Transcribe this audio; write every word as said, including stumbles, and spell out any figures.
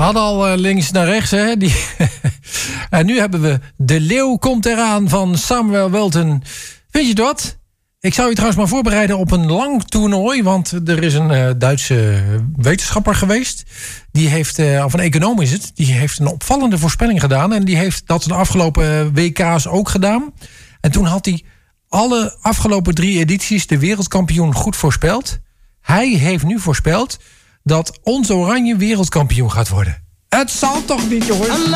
hadden al uh, links naar rechts, hè. Die en nu hebben we De Leeuw komt eraan van Samuel Welten. Weet je dat? Ik zou je trouwens maar voorbereiden op een lang toernooi. Want er is een uh, Duitse wetenschapper geweest. Die heeft, uh, of een econoom is het. Die heeft een opvallende voorspelling gedaan. En die heeft dat de afgelopen W K's ook gedaan. En toen had hij alle afgelopen drie edities de wereldkampioen goed voorspeld. Hij heeft nu voorspeld dat ons Oranje wereldkampioen gaat worden. Het zal toch niet, jongens?